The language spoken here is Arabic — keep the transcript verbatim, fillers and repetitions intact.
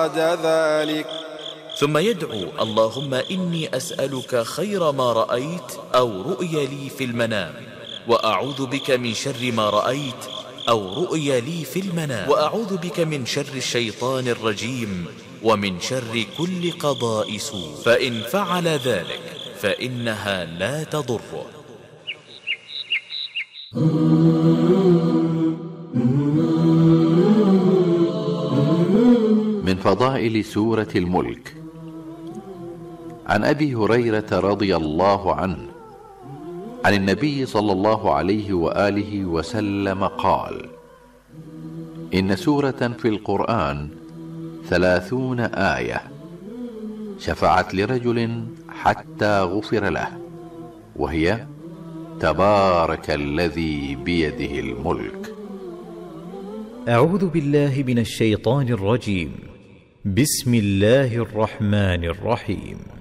ذلك. ثم يدعو: اللهم إني أسألك خير ما رأيت أو رؤي لي في المنام، وأعوذ بك من شر ما رأيت أو رؤي لي في المنام، وأعوذ بك من شر الشيطان الرجيم ومن شر كل قضاء سوء. فإن فعل ذلك فإنها لا تضره. من فضائل سورة الملك. عن أبي هريرة رضي الله عنه عن النبي صلى الله عليه وآله وسلم قال: إن سورة في القرآن ثلاثون آية شفعت لرجل حتى غفر له، وهي: تبارك الذي بيده الملك. أعوذ بالله من الشيطان الرجيم. بسم الله الرحمن الرحيم.